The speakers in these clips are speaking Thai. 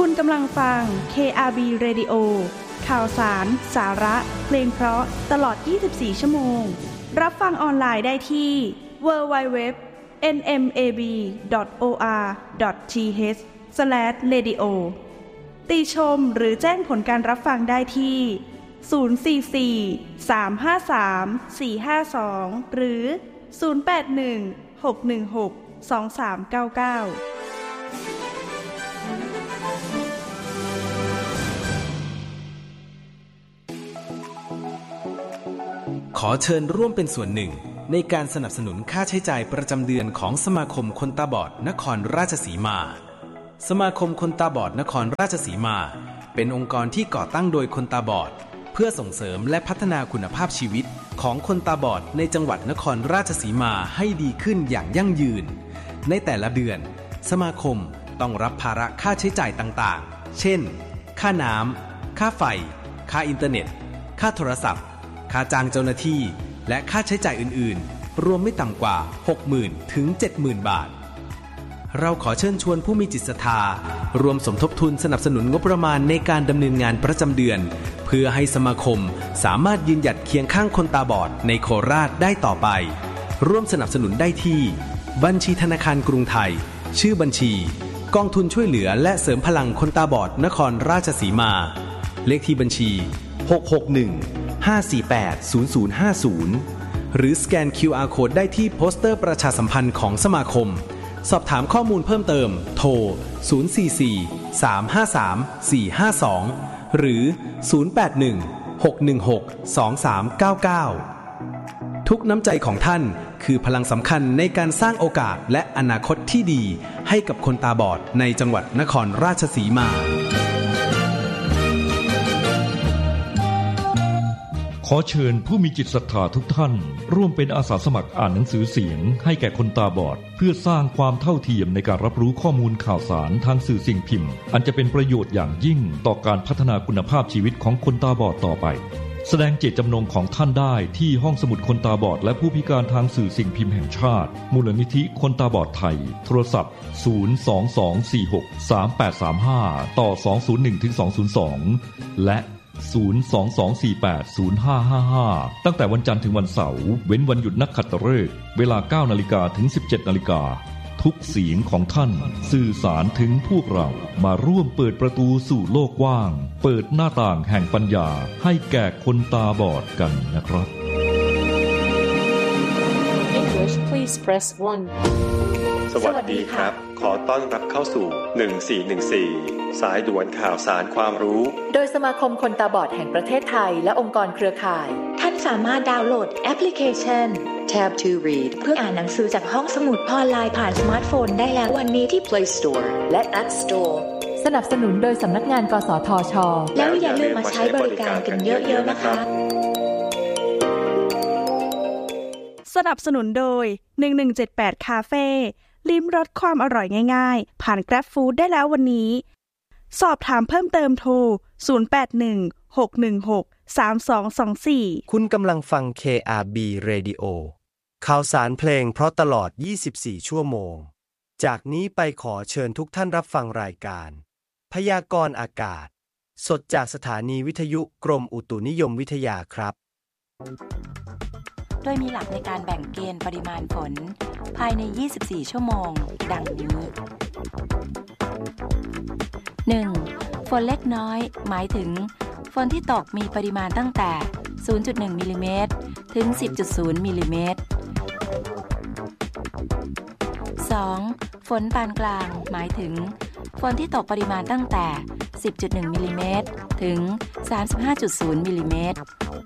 คุณกำลังฟัง KRB Radio ข่าวสาร สาระ เพลงเพราะตลอด 24 ชั่วโมงรับฟังออนไลน์ได้ที่ www.nmab.or.th/radio ติชมหรือแจ้งผลการรับฟังได้ที่044-353-452หรือ081-616-2399 ขอเชิญร่วมเป็นส่วนหนึ่งในการสนับสนุนค่าใช้จ่ายประจำเดือนของสมาคมคนตาบอดนครราชสีมาสมาคมคนตาบอดนครราชสีมาเป็นองค์กรที่ก่อตั้งโดยคนตาบอดเพื่อส่งเสริมและพัฒนาคุณภาพชีวิตของคนตาบอดในจังหวัดนครราชสีมาให้ดีขึ้นอย่างยั่งยืนในแต่ละเดือนสมาคมต้องรับภาระค่าใช้จ่ายต่างๆเช่นค่าน้ำค่าไฟค่าอินเทอร์เน็ตค่าโทรศัพท์ค่าจ้างเจ้าหน้าที่และค่าใช้จ่ายอื่นๆรวมไม่ต่ำกว่า 60,000 ถึง 70,000 บาทเราขอเชิญชวนผู้มีจิตศรัทธารวมสมทบทุนสนับสนุนงบประมาณในการดำเนินงานประจำเดือนเพื่อให้สมาคมสามารถยืนหยัดเคียงข้างคนตาบอดในโคราชได้ต่อไปร่วมสนับสนุนได้ที่บัญชีธนาคารกรุงไทยชื่อบัญชีกองทุนช่วยเหลือและเสริมพลังคนตาบอดนครราชสีมาเลขที่บัญชี661-548-0050หรือสแกน QR Code ได้ที่โปสเตอร์ประชาสัมพันธ์ของสมาคมสอบถามข้อมูลเพิ่มเติมโทร044-353-452หรือ081-616-2399ทุกน้ำใจของท่านคือพลังสำคัญในการสร้างโอกาสและอนาคตที่ดีให้กับคนตาบอดในจังหวัดนครราชสีมาขอเชิญผู้มีจิตศรัทธาทุกท่านร่วมเป็นอาสาสมัครอ่านหนังสือเสียงให้แก่คนตาบอดเพื่อสร้างความเท่าเทียมในการรับรู้ข้อมูลข่าวสารทางสื่อสิ่งพิมพ์อันจะเป็นประโยชน์อย่างยิ่งต่อการพัฒนาคุณภาพชีวิตของคนตาบอดต่อไปแสดงเจตจำนงของท่านได้ที่ห้องสมุดคนตาบอดและผู้พิการทางสื่อสิ่งพิมพ์แห่งชาติมูลนิธิคนตาบอดไทยโทรศัพท์022463835ต่อ201-202และ022480555ตั้งแต่วันจันทร์ถึงวันเสาร์เว้นวันหยุดนักขัตฤกษ์เวลา 9:00 นถึง 17:00 นทุกเสียงของท่านสื่อสารถึงพวกเรามาร่วมเปิดประตูสู่โลกกว้างเปิดหน้าต่างแห่งปัญญาให้แก่คนตาบอดกันนะครับ English please press 1 สวัสดีครับขอต้อนรับเข้าสู่1414สายด่วนข่าวสารความรู้โดยสมาคมคนตาบอดแห่งประเทศไทยและองค์กรเครือข่ายท่านสามารถดาวน์โหลดแอปพลิเคชัน Tab to Read เพื่ออ่านหนังสือจากห้องสมุดออนไลน์ผ่านสมาร์ทโฟนได้แล้ววันนี้ที่ Play Store และ App Store สนับสนุนโดยสำนักงานกสทช.แล้วอย่าลืมมาใช้บริการกันเยอะๆนะคะสนับสนุนโดย1178คาเฟ่ลิ้มรสความอร่อยง่ายๆผ่าน Grab Food ได้แล้ววันนี้สอบถามเพิ่มเติมโทร0816163224 คุณกำลังฟัง KRB Radio ข่าวสารเพลงเพราะตลอด24ชั่วโมงจากนี้ไปขอเชิญทุกท่านรับฟังรายการพยากรณ์อากาศสดจากสถานีวิทยุกรมอุตุนิยมวิทยาครับโดยมีหลักในการแบ่งเกณฑ์ปริมาณฝนภายใน24ชั่วโมงดังนี้ 1. ฝนเล็กน้อยหมายถึงฝนที่ตกมีปริมาณตั้งแต่ 0.1 มิลลิเมตรถึง 10.0 มิลลิเมตร 2. ฝนปานกลางหมายถึงฝนที่ตกปริมาณตั้งแต่ 10.1 มิลลิเมตรถึง 35.0 มิลลิเมตร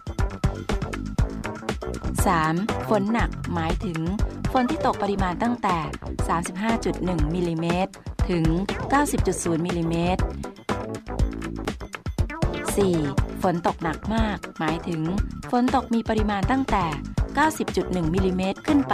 3. ฝนหนักหมายถึงฝนที่ตกปริมาณตั้งแต่ 35.1 มิลลิเมตรถึง 90.0 มิลลิเมตร 4. ฝนตกหนักมากหมายถึงฝนตกมีปริมาณตั้งแต่ 90.1 มิลลิเมตรขึ้นไป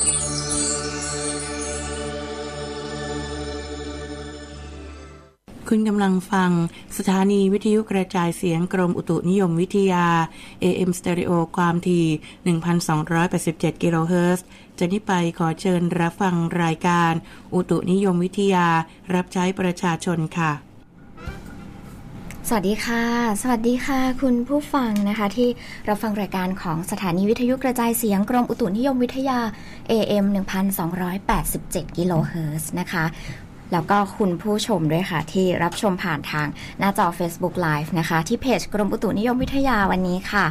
คคุณกำลังฟังสถานีวิทยุกระจายเสียงกรมอุตุนิยมวิทยา AM Stereo ความถี่ 1,287 กิโลเฮิรตซ์จากนี้ไปขอเชิญรับฟังรายการอุตุนิยมวิทยารับใช้ประชาชนค่ะสวัสดีค่ะสวัสดีค่ะคุณผู้ฟังนะคะที่รับฟังรายการของสถานีวิทยุกระจายเสียงกรมอุตุนิยมวิทยา AM 1,287 กิโลเฮิรตซ์นะคะแล้วก็คุณผู้ชมด้วยค่ะที่รับชมผ่านทางหน้าจอ Facebook Live นะคะที่เพจกรมอุตุนิยมวิทยาวันนี้ค่ะ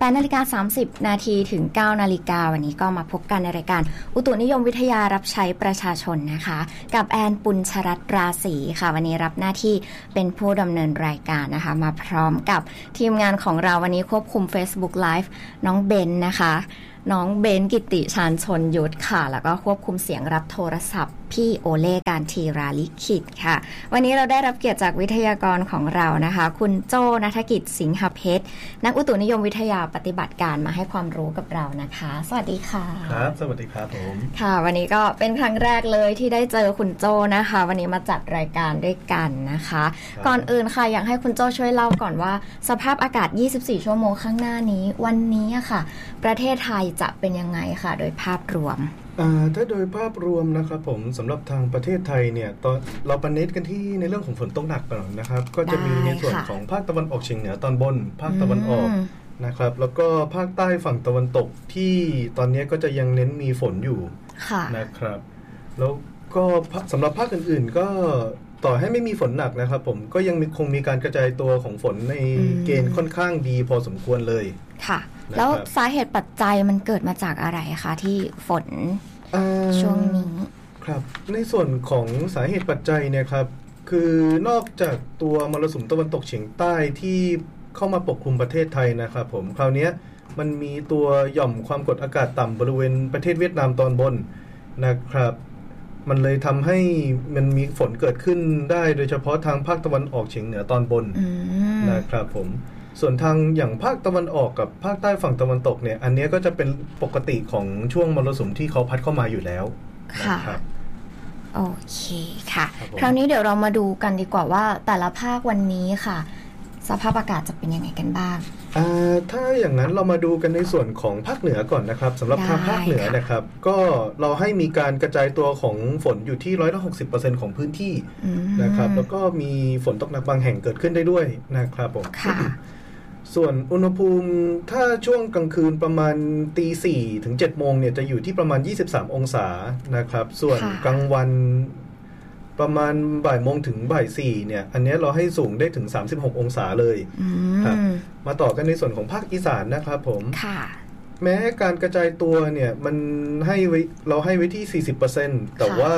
8:30 น.ถึง 9 น.วันนี้ก็มาพบกันในรายการอุตุนิยมวิทยารับใช้ประชาชนนะคะกับแอนปุญชรัตน์ราศีค่ะวันนี้รับหน้าที่เป็นผู้ดำเนินรายการนะคะมาพร้อมกับทีมงานของเราวันนี้ควบคุม Facebook Live น้องเบนนะคะน้องเบนกิติชาญชนยุทธค่ะแล้วก็ควบคุมเสียงรับโทรศัพท์พี่โอเล่การทีราลิขิตค่ะวันนี้เราได้รับเกียรติจากวิทยากรของเรานะคะคุณโจ้ณัฐกิจสิงหเพชรนักอุตุนิยมวิทยาปฏิบัติการมาให้ความรู้กับเรานะคะสวัสดีค่ะครับสวัสดีครับผมค่ะวันนี้ก็เป็นครั้งแรกเลยที่ได้เจอคุณโจ้นะคะวันนี้มาจัดรายการด้วยกันนะคะก่อนอื่นค่ะอยากให้คุณโจ้ช่วยเล่าก่อนว่าสภาพอากาศ24ชั่วโมงข้างหน้านี้วันนี้ค่ะประเทศไทยจะเป็นยังไงค่ะโดยภาพรวมถ้าโดยภาพรวมนะครับผมสำหรับทางประเทศไทยเนี่ยตอนเราประเน้นกันที่ในเรื่องของฝนตกหนักก่อนนะครับก็จะมีในส่วนของภาคตะวันออกเฉียงเหนือตอนบนภาคตะวันออกนะครับแล้วก็ภาคใต้ฝั่งตะวันตกที่ตอนนี้ก็จะยังเน้นมีฝนอยู่นะครับแล้วก็สำหรับภาคอื่นๆก็ต่อให้ไม่มีฝนหนักนะครับผมก็ยังคงมีการกระจายตัวของฝนในเกณฑ์ค่อนข้างดีพอสมควรเลยค่ะแล้วสาเหตุปัจจัยมันเกิดมาจากอะไรคะที่ฝนช่วงนี้ครับในส่วนของสาเหตุปัจจัยเนี่ยครับคือนอกจากตัวมรสุมตะวันตกเฉียงใต้ที่เข้ามาปกคลุมประเทศไทยนะครับผมคราวนี้มันมีตัวหย่อมความกดอากาศต่ำบริเวณประเทศเวียดนามตอนบนนะครับมันเลยทำให้มันมีฝนเกิดขึ้นได้โดยเฉพาะทางภาคตะวันออกเฉียงเหนือตอนบนนะครับผมส่วนทางอย่างภาคตะวันออกกับภาคใต้ฝั่งตะวันตกเนี่ยอันนี้ก็จะเป็นปกติของช่วงมรสุมที่เขาพัดเข้ามาอยู่แล้วค่ะโอเคค่ะคราวนี้เดี๋ยวเรามาดูกันดีกว่าว่าแต่ละภาควันนี้ค่ะสภาพอากาศจะเป็นยังไงกันบ้างถ้าอย่างนั้นเรามาดูกันในส่วนของภาคเหนือก่อนนะครับสำหรับทางภาคเหนือนะครับก็เราให้มีการกระจายตัวของฝนอยู่ที่160% ของพื้นที่นะครับแล้วก็มีฝนตกหนักบางแห่งเกิดขึ้นได้ด้วยนะครับผมส่วนอุณหภูมิถ้าช่วงกลางคืนประมาณ 4:00 ถึง 7:00 นเนี่ยจะอยู่ที่ประมาณ23องศานะครับส่วนกลางวันประมาณบ่ายโมงถึงบ่าย4เนี่ยอันนี้เราให้สูงได้ถึง36องศาเลยครับมาต่อกันในส่วนของภาคอีสานนะครับผมแม้การกระจายตัวเนี่ยมันเราให้ไว้ที่ 40% แต่ว่า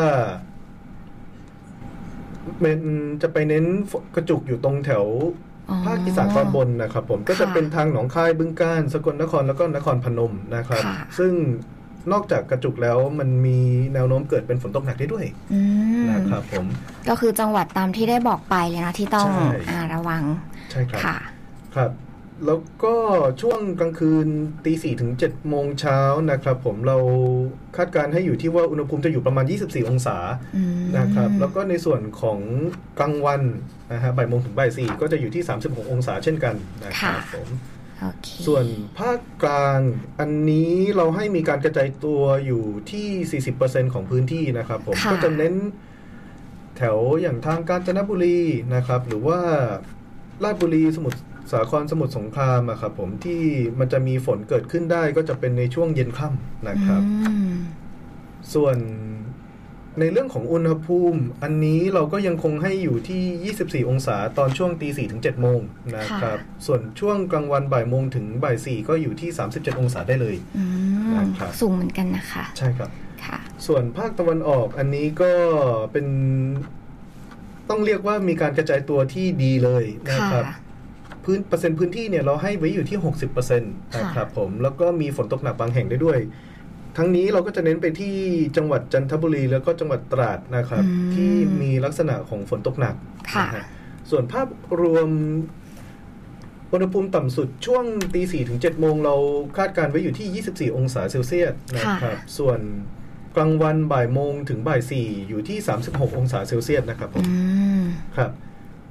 มันจะไปเน้นกระจุกอยู่ตรงแถวภาคอีสานตอนบนนะครับผมก็จะเป็นทางหนองคายบึงกาฬสกลนครแล้วก็นครพนมนะครับซึ่งนอกจากกระจุกแล้วมันมีแนวโน้มเกิดเป็นฝนตกหนักได้ด้วยนะครับผมก็คือจังหวัดตามที่ได้บอกไปเลยนะที่ต้องระวังใช่ครับครับแล้วก็ช่วงกลางคืน 4:00 ถึง 7:00 นนะครับผมเราคาดการณ์ให้อยู่ที่ว่าอุณหภูมิจะอยู่ประมาณ24องศานะครับแล้วก็ในส่วนของกลางวันนะฮะบ่ายโมงถึงบ่าย4ก็จะอยู่ที่36องศาเช่นกันนะครับผมส่วนภาคกลางอันนี้เราให้มีการกระจายตัวอยู่ที่ 40% ของพื้นที่นะครับผมก็จะเน้นแถวอย่างทางกาญจนบุรีนะครับหรือว่าราชบุรีสมุทรสาครสมุทรสงครามครับผมที่มันจะมีฝนเกิดขึ้นได้ก็จะเป็นในช่วงเย็นค่ำนะครับส่วนในเรื่องของอุณหภูมิอันนี้เราก็ยังคงให้อยู่ที่24องศาตอนช่วง 4:00 ถึง 7:00 นนะครับส่วนช่วงกลางวันบ่ายโมงถึงบ่าย4ก็อยู่ที่37องศาได้เลยนะครับสูงเหมือนกันนะคะใช่ครับส่วนภาคตะวันออกอันนี้ก็เป็นต้องเรียกว่ามีการกระจายตัวที่ดีเลยนะครับเปอร์เซ็นต์พื้นที่เนี่ยเราให้ไว้อยู่ที่ 60% นะครับผมแล้วก็มีฝนตกหนักบางแห่งได้ด้วยทั้งนี้เราก็จะเน้นไปที่จังหวัดจันทบุรีแล้วก็จังหวัดตราดนะครับที่มีลักษณะของฝนตกหนักนะส่วนภาพรวมอุณหภูมิต่ำสุดช่วง 4:00 ถึง 7:00 นเราคาดการไว้อยู่ที่24องศาเซลเซียสนะครับส่วนกลางวันบ่ายโมงถึงบ่าย4อยู่ที่36องศาเซลเซียสนะครับผมครับ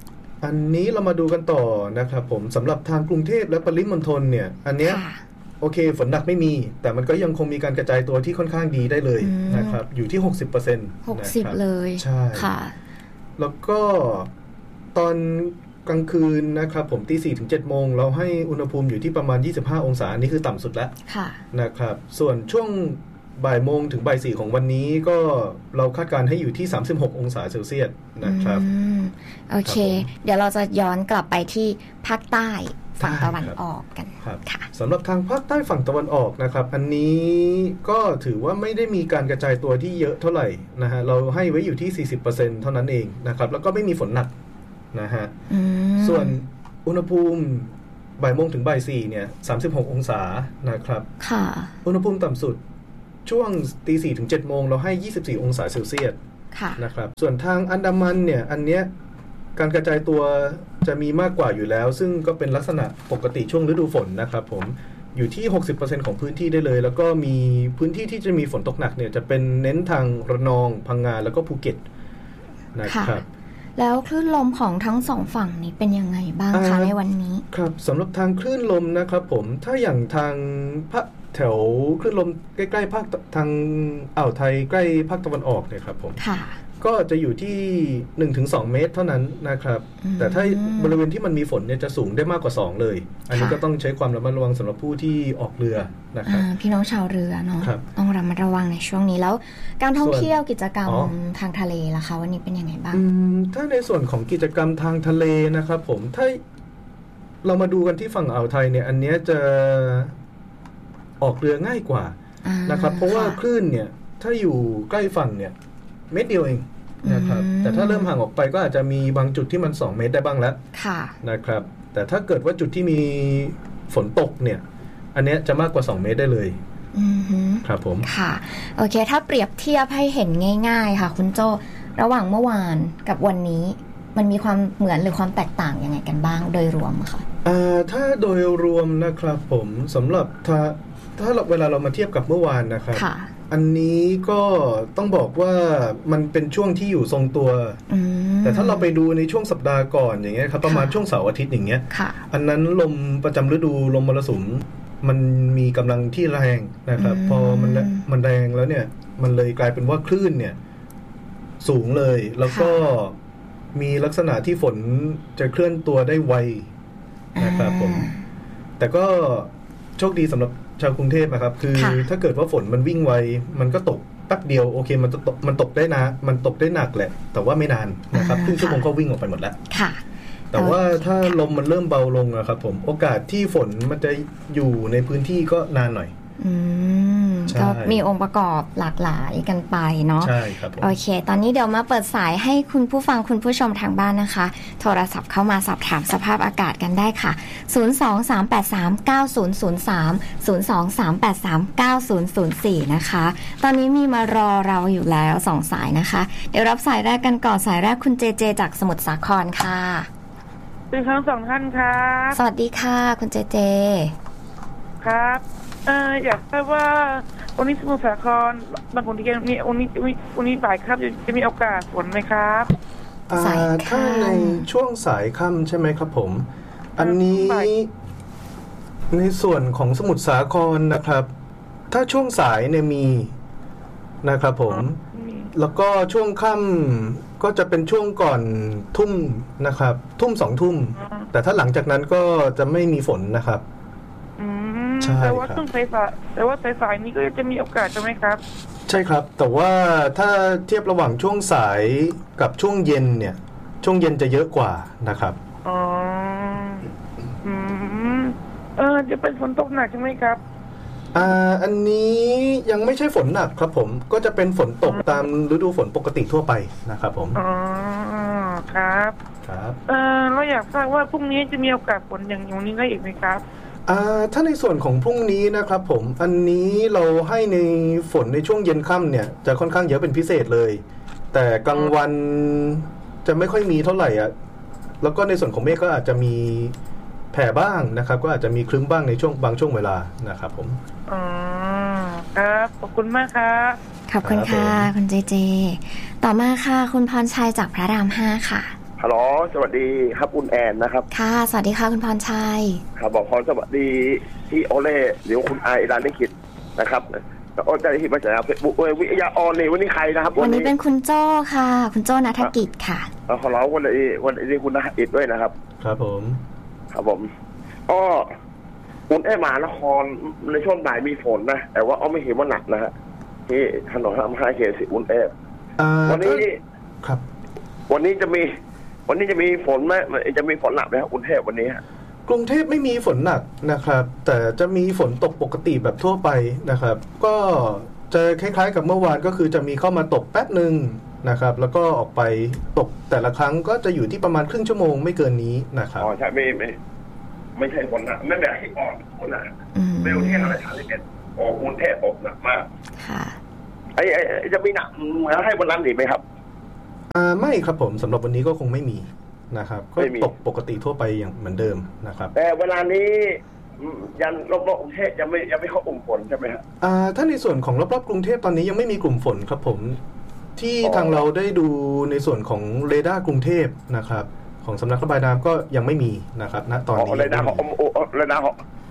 อันนี้เรามาดูกันต่อนะครับผมสำหรับทางกรุงเทพและปริมณฑลเนี่ยอันเนี้ยโอเคฝนหนักไม่มีแต่มันก็ยังคงมีการกระจายตัวที่ค่อนข้างดีได้เลยนะครับอยู่ที่ 60% 60เลยใช่ค่ะแล้วก็ตอนกลางคืนนะครับผมตี 4 ถึง 7 โมงเราให้อุณหภูมิอยู่ที่ประมาณ25องศานี่คือต่ำสุดแล้วนะครับส่วนช่วงบ่ายโมงถึงบ่าย 4ของวันนี้ก็เราคาดการณ์ให้อยู่ที่36องศาเซลเซียสนะครับโอเคเดี๋ยวเราจะย้อนกลับไปที่ภาคใต้ฝั่งตะวันออกกันค่ะสำหรับทางภาคใต้ฝั่งตะวันออกนะครับอันนี้ก็ถือว่าไม่ได้มีการกระจายตัวที่เยอะเท่าไหร่นะฮะเราให้ไว้อยู่ที่ 40% เท่านั้นเองนะครับแล้วก็ไม่มีฝนหนักนะฮะส่วนอุณหภูมิบ่ายโมงถึงบ่าย 4เนี่ย36องศานะครับค่ะอุณหภูมิต่ำสุดช่วงตี 4 ถึง 7 โมงเราให้24องศาเซลเซียสนะครับส่วนทางอันดามันเนี่ยอันเนี้ยการกระจายตัวจะมีมากกว่าอยู่แล้วซึ่งก็เป็นลักษณะปกติช่วงฤดูฝนนะครับผมอยู่ที่ 60% ของพื้นที่ได้เลยแล้วก็มีพื้นที่ที่จะมีฝนตกหนักเนี่ยจะเป็นเน้นทางระนองพังงาแล้วก็ภูเก็ตนะครับแล้วคลื่นลมของทั้งสองฝั่งนี้เป็นยังไงบ้างคะในวันนี้ครับสำหรับทางคลื่นลมนะครับผมถ้าอย่างทางแถวคลื่นลมใกล้ๆภาคทางอ่าวไทยใกล้ภาคตะวันออกเนี่ยครับผมก็จะอยู่ที่ 1-2 เมตรเท่านั้นนะครับแต่ถ้าบริเวณที่มันมีฝนเนี่ยจะสูงได้มากกว่า2เลยอันนี้ก็ต้องใช้ความระมัดระวังสำหรับผู้ที่ออกเรือนะครับพี่น้องชาวเรือเนาะต้องระมัดระวังในช่วงนี้แล้วการท่องเที่ยวกิจกรรมทางทะเลล่ะคะวันนี้เป็นยังไงบ้างถ้าในส่วนของกิจกรรมทางทะเลนะครับผมถ้าเรามาดูกันที่ฝั่งอ่าวไทยเนี่ยอันนี้จะออกเรือง่ายกว่านะครับเพราะว่าคลื่นเนี่ยถ้าอยู่ใกล้ฝั่งเนี่ยเมตรเดียวเองนะครับแต่ถ้าเริ่มห่างออกไปก็อาจจะมีบางจุดที่มัน2เมตรได้บ้างแล้วนะครับแต่ถ้าเกิดว่าจุดที่มีฝนตกเนี่ยอันนี้จะมากกว่า2เมตรได้เลยครับผมค่ะโอเคถ้าเปรียบเทียบให้เห็นง่ายๆค่ะคุณโจ้ระหว่างเมื่อวานกับวันนี้มันมีความเหมือนหรือความแตกต่างยังไงกันบ้างโดยรวมค่ะถ้าโดยรวมนะครับผมสำหรับถ้าเวลาเรามาเทียบกับเมื่อวานนะครับอันนี้ก็ต้องบอกว่ามันเป็นช่วงที่อยู่ทรงตัวแต่ถ้าเราไปดูในช่วงสัปดาห์ก่อนอย่างเงี้ยครับประมาณช่วงเสาร์อาทิตย์อย่างเงี้ยอันนั้นลมประจำฤดูลมมรสุมมันมีกำลังที่แรงนะครับพอมันแรงแล้วเนี่ยมันเลยกลายเป็นว่าคลื่นเนี่ยสูงเลยแล้วก็มีลักษณะที่ฝนจะเคลื่อนตัวได้ไวนะครับผมแต่ก็โชคดีสำหรับชาวกรุงเทพนะครับคือถ้าเกิดว่าฝนมันวิ่งไวมันก็ตกแป๊บเดียวโอเคมันตกได้นะมันตกได้หนักแหละแต่ว่าไม่นานนะครับครึ่งชั่วโมงก็วิ่งออกไปหมดแล้วแต่ว่าถ้าลมมันเริ่มเบาลงนะครับผมโอกาสที่ฝนมันจะอยู่ในพื้นที่ก็นานหน่อยก็มีองค์ประกอบหลากหลายกันไปเนาะใช่ครับโอเคตอนนี้เดี๋ยวมาเปิดสายให้คุณผู้ฟังคุณผู้ชมทางบ้านนะคะโทรศัพท์เข้ามาสอบถามสภาพอากาศกันได้ค่ะ023839003 นะคะตอนนี้มีมารอเราอยู่แล้ว2สายนะคะเดี๋ยวรับสายแรกกันก่อนสายแรกคุณเจเจจากสมุทรสาครค่ะเป็นทั้ง2ท่านครับสวัสดีค่ะคุณเจเจครับอยากทราบว่าวันนี้สมุทรสาครบางคนที่มีวันนี้บ่ายค่ำจะมีโอกาสฝนไหมครับถ้าในช่วงสายค่ำใช่ไหมครับผมอันนี้ในส่วนของสมุทรสาครนะครับถ้าช่วงสายเนี่ยมีนะครับผมแล้วก็ช่วงค่ำก็จะเป็นช่วงก่อนทุ่มนะครับทุ่ม2 ทุ่มแต่ถ้าหลังจากนั้นก็จะไม่มีฝนนะครับแต่ว่าช่วงสายนี้ก็จะมีโอกาสใช่ไหมครับใช่ครับแต่ว่าถ้าเทียบระหว่างช่วงสายกับช่วงเย็นเนี่ยช่วงเย็นจะเยอะกว่านะครับจะเป็นฝนตกหนักใช่ไหมครับอันนี้ยังไม่ใช่ฝนหนักครับผมก็จะเป็นฝนตกตามฤดูฝนปกติทั่วไปนะครับผมครับเราอยากทราบว่าพรุ่งนี้จะมีโอกาสฝนอย่างนี้ได้อีกไหมครับถ้าในส่วนของพรุ่งนี้นะครับผมอันนี้เราให้ในฝนในช่วงเย็นค่ำเนี่ยจะค่อนข้างเยอะเป็นพิเศษเลยแต่กลางวันจะไม่ค่อยมีเท่าไหร่แล้วก็ในส่วนของเมฆก็อาจจะมีแผ่บ้างนะครับก็อาจจะมีครึ้มบ้างในช่วงบางช่วงเวลานะครับผมครับขอบคุณมากครับขอบคุณค่ะคุณเจเจต่อมาค่ะคุณพรชัยจากพระราม5ค่ะฮัลโหลสวัสดีครับคุณแอนนะครับค่ะสวัสดีค่ะคุณพรชัยครับบอกพรสวัสดีที่โอเล่เดี๋ยวคุณไอร้านลิขิตนะครับโอ้ใจที่มาจากเฟซบุ๊กวิทยาออนนี่วันนี้ใครนะครับวันนี้เป็นคุณโจ้ค่ะคุณโจ้ณัฐกิจค่ะขอร้องวันนี้คุณณัฐกิจด้วยนะครับครับผมก็คุณมหานครในช่วงบ่ายมีฝนนะแต่ว่าไม่เห็นว่าหนักนะฮะที่ถนน5 เขต10คุณวันนี้ครับวันนี้จะมีฝนไหมจะมีฝนหนักไหมครับกรุงเทพวันนี้กรุงเทพไม่มีฝนหนักนะครับแต่จะมีฝนตกปกติแบบทั่วไปนะครับก็จะคล้ายๆกับเมื่อวานก็คือจะมีเข้ามาตกแป๊บนึงนะครับแล้วก็ออกไปตกแต่ละครั้งก็จะอยู่ที่ประมาณครึ่งชั่วโมงไม่เกินนี้นะครับใช่ไม่ใช่ฝนหนักไม่แบบที่อ่อนฝนหนักเร็วที่อะไร31กรุงเทพตกหนักมากค่ะจะมีหนักแล้วให้วันนั้นดีไหมครับไม่ครับผมสำหรับวันนี้ก็คงไม่มีนะครับก็ตกปกติทั่วไปอย่างเหมือนเดิมนะครับแต่เวลานี้ยันรอบๆกรุงเทพยังไม่เข้ากลุ่มฝนใช่ไหมครับถ้าในส่วนของรอบๆกรุงเทพตอนนี้ยังไม่มีกลุ่มฝนครับผมที่ทางเราได้ดูในส่วนของเรดาร์กรุงเทพนะครับของสำนักระบายน้ำก็ยังไม่มีนะครับณตอนนี้เรดาร์ของ